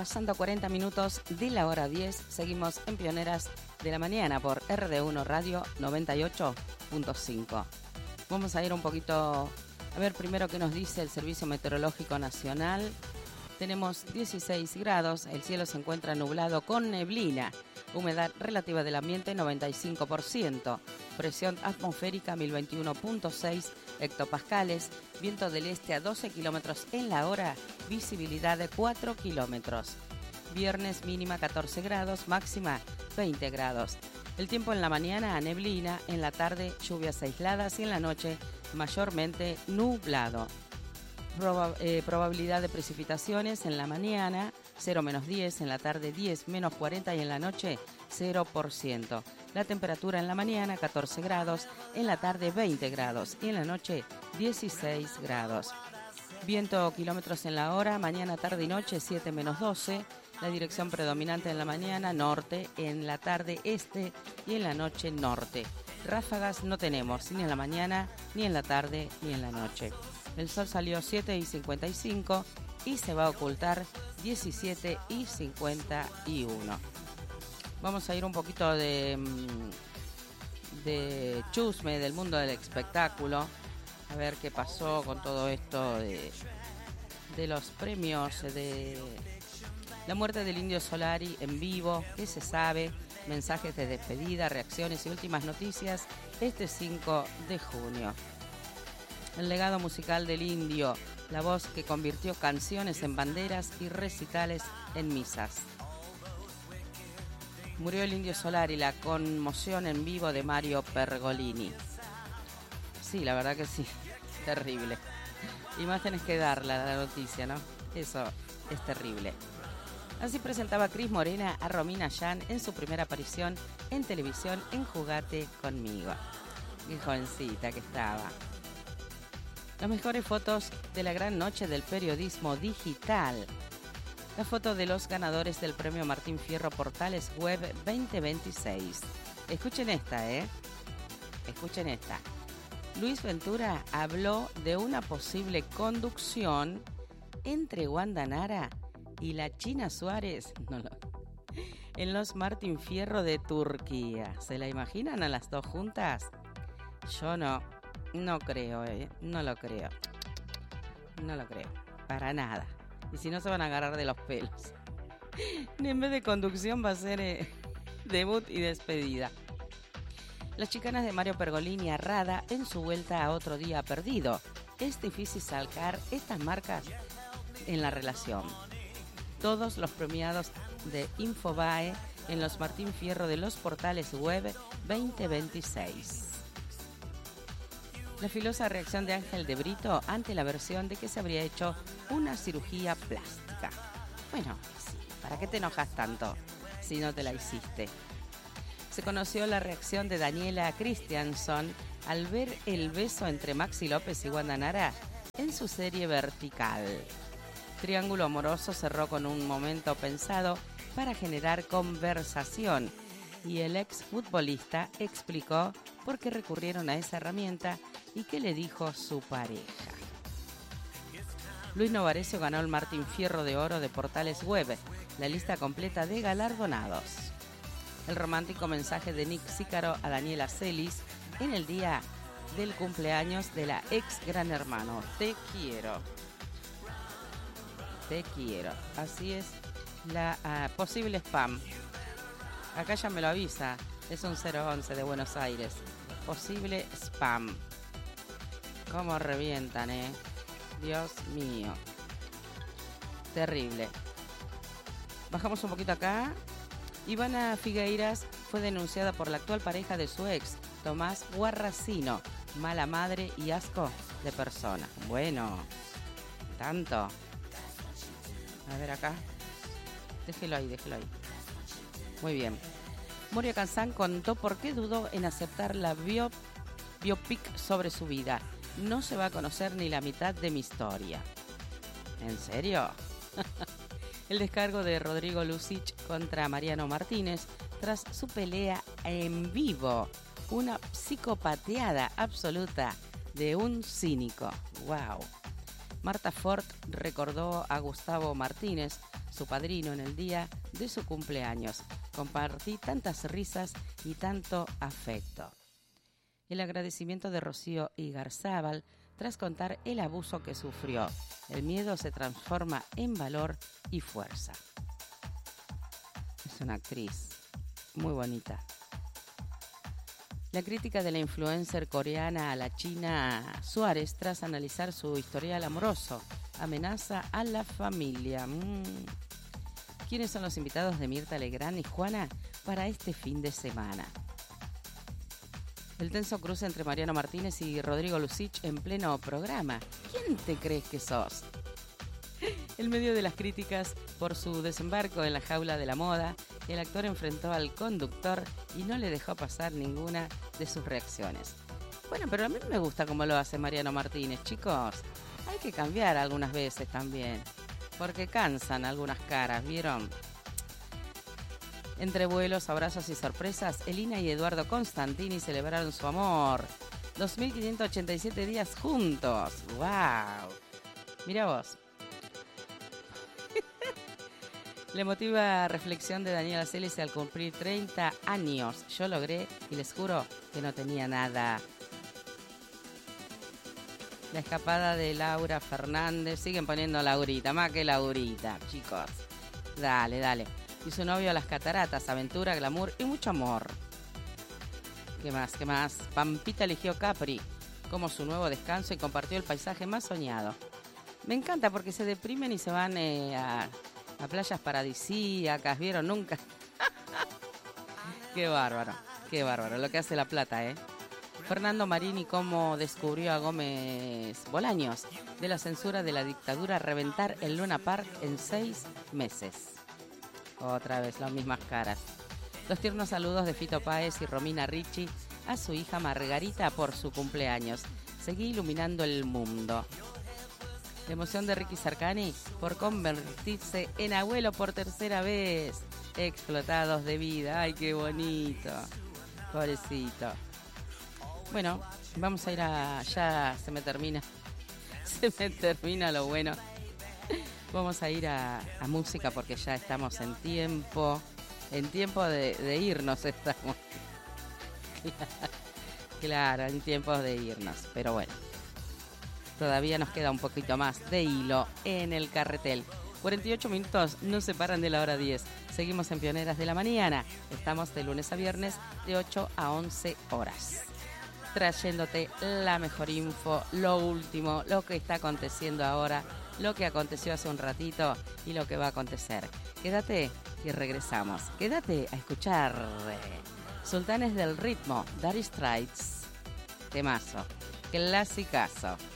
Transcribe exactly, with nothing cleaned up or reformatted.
pasando cuarenta minutos de la hora diez. Seguimos en Pioneras de la Mañana por R D uno Radio noventa y ocho punto cinco. Vamos a ir un poquito a ver primero qué nos dice el Servicio Meteorológico Nacional. Tenemos dieciséis grados, el cielo se encuentra nublado con neblina, humedad relativa del ambiente noventa y cinco por ciento, presión atmosférica mil veintiuno punto seis hectopascales, viento del este a doce kilómetros en la hora, visibilidad de cuatro kilómetros. Viernes mínima catorce grados, máxima veinte grados. El tiempo en la mañana neblina, en la tarde lluvias aisladas y en la noche mayormente nublado. Proba, eh, probabilidad de precipitaciones en la mañana cero menos diez, en la tarde diez menos cuarenta y en la noche cero por ciento. La temperatura en la mañana catorce grados, en la tarde veinte grados y en la noche dieciséis grados. Viento kilómetros en la hora, mañana, tarde y noche siete menos doce. La dirección predominante en la mañana norte, en la tarde este y en la noche norte. Ráfagas no tenemos ni en la mañana, ni en la tarde, ni en la noche. El sol salió siete y cincuenta y cinco y se va a ocultar diecisiete y cincuenta y uno. Vamos a ir un poquito de, de chusme del mundo del espectáculo. A ver qué pasó con todo esto de, de los premios, de la muerte del Indio Solari en vivo, qué se sabe, mensajes de despedida, reacciones y últimas noticias este cinco de junio. El legado musical del Indio, la voz que convirtió canciones en banderas y recitales en misas. Murió el Indio Solari, la conmoción en vivo de Mario Pergolini. Sí, la verdad que sí, terrible. Y más tenés que darla la noticia, ¿no? Eso es terrible. Así presentaba Cris Morena a Romina Yan en su primera aparición en televisión en Jugate Conmigo. Qué jovencita que estaba. Las mejores fotos de la gran noche del periodismo digital. La foto de los ganadores del premio Martín Fierro Portales Web veinte veintiséis. Escuchen esta, ¿eh? Escuchen esta. Luis Ventura habló de una posible conducción entre Wanda Nara y la China Suárez no lo, en los Martín Fierro de Turquía. ¿Se la imaginan a las dos juntas? Yo no. No creo, eh. No lo creo. No lo creo. Para nada. Y si no, se van a agarrar de los pelos. En vez de conducción va a ser eh, debut y despedida. Las chicanas de Mario Pergolini a Rada en su vuelta a Otro Día Perdido. Es difícil sacar estas marcas en la relación. Todos los premiados de Infobae en los Martín Fierro de los Portales Web veinte veintiséis. La filosa reacción de Ángel de Brito ante la versión de que se habría hecho una cirugía plástica. Bueno, sí, ¿para qué te enojas tanto si no te la hiciste? Se conoció la reacción de Daniela Christianson al ver el beso entre Maxi López y Wanda Nara en su serie Vertical. Triángulo amoroso cerró con un momento pensado para generar conversación y el exfutbolista explicó por qué recurrieron a esa herramienta y qué le dijo su pareja. Luis Novarecio ganó el Martín Fierro de Oro de Portales Web, la lista completa de galardonados. El romántico mensaje de Nick Sícaro a Daniela Celis en el día del cumpleaños de la ex Gran Hermano. Te quiero. Te quiero. Así es la uh, posible spam. Acá ya me lo avisa. Es un cero once de Buenos Aires. Posible spam. Cómo revientan, eh. Dios mío. Terrible. Bajamos un poquito acá. Ivana Figueiras fue denunciada por la actual pareja de su ex, Tomás Guarracino. Mala madre y asco de persona. Bueno, tanto. A ver acá. Déjelo ahí, déjelo ahí. Muy bien. Moria Kazan contó por qué dudó en aceptar la bio, biopic sobre su vida. No se va a conocer ni la mitad de mi historia. ¿En serio? El descargo de Rodrigo Lucic contra Mariano Martínez tras su pelea en vivo. Una psicopateada absoluta de un cínico. ¡Wow! Marta Ford recordó a Gustavo Martínez, su padrino, en el día de su cumpleaños. Compartí tantas risas y tanto afecto. El agradecimiento de Rocío Igarzábal tras contar el abuso que sufrió. El miedo se transforma en valor y fuerza. Es una actriz muy bonita. La crítica de la influencer coreana a la China Suárez tras analizar su historial amoroso. Amenaza a la familia. Mm. ¿Quiénes son los invitados de Mirta Legrand y Juana para este fin de semana? El tenso cruce entre Mariano Martínez y Rodrigo Lucich en pleno programa. ¿Quién te crees que sos? En medio de las críticas por su desembarco en la jaula de la moda, el actor enfrentó al conductor y no le dejó pasar ninguna de sus reacciones. Bueno, pero a mí me gusta cómo lo hace Mariano Martínez, chicos. Hay que cambiar algunas veces también, porque cansan algunas caras, ¿vieron? Entre vuelos, abrazos y sorpresas, Elina y Eduardo Constantini celebraron su amor. dos mil quinientos ochenta y siete días juntos. ¡Wow! Mira vos. La emotiva reflexión de Daniela Celis al cumplir treinta años. Yo logré y les juro que no tenía nada. La escapada de Laura Fernández. Siguen poniendo Laurita, más que Laurita, chicos. Dale, dale. Y su novio a las cataratas, aventura, glamour y mucho amor. ¿Qué más? ¿Qué más? Pampita eligió Capri como su nuevo descanso y compartió el paisaje más soñado. Me encanta porque se deprimen y se van eh, a... a playas paradisíacas, ¿vieron? Nunca. Qué bárbaro, qué bárbaro, lo que hace La Plata, ¿eh? Fernando Marini, cómo descubrió a Gómez Bolaños de la censura de la dictadura, reventar el Luna Park en seis meses. Otra vez, las mismas caras. Los tiernos saludos de Fito Páez y Romina Ricci a su hija Margarita por su cumpleaños. Seguí iluminando el mundo. La emoción de Ricky Sarcani por convertirse en abuelo por tercera vez. Explotados de vida. Ay, qué bonito. Pobrecito. Bueno, vamos a ir a... Ya se me termina. Se me termina lo bueno. Vamos a ir a, a música porque ya estamos en tiempo. En tiempo de, de irnos estamos. Claro, en tiempos de irnos. Pero bueno. Todavía nos queda un poquito más de hilo en el carretel. cuarenta y ocho minutos nos separan de la hora diez. Seguimos en Pioneras de la Mañana. Estamos de lunes a viernes de ocho a once horas. Trayéndote la mejor info, lo último, lo que está aconteciendo ahora, lo que aconteció hace un ratito y lo que va a acontecer. Quédate y regresamos. Quédate a escuchar Sultanes del Ritmo, Dire Straits. Temazo. Clasicazo.